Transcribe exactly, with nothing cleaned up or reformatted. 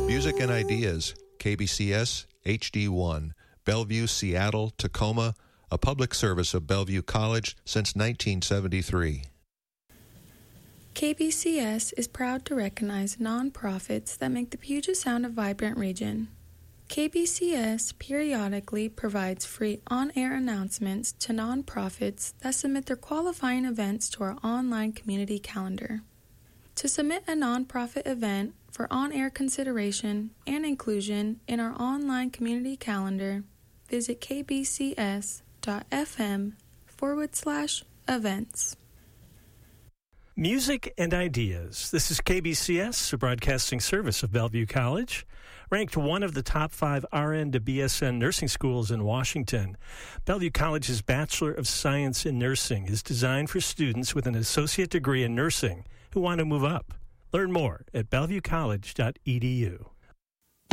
Music and Ideas, K B C S H D one, Bellevue, Seattle, Tacoma, a public service of Bellevue College since nineteen seventy-three. K B C S is proud to recognize nonprofits that make the Puget Sound a vibrant region. K B C S periodically provides free on-air announcements to nonprofits that submit their qualifying events to our online community calendar. To submit a nonprofit event for on-air consideration and inclusion in our online community calendar, visit kbcs.fm forward slash events. Music and Ideas. This is K B C S, a broadcasting service of Bellevue College, ranked one of the top five R N to B S N nursing schools in Washington. Bellevue College's Bachelor of Science in Nursing is designed for students with an associate degree in nursing who want to move up. Learn more at bellevue college dot e d u.